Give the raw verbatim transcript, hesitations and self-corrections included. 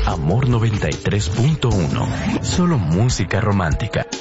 Amor noventa y tres punto uno. Solo música romántica.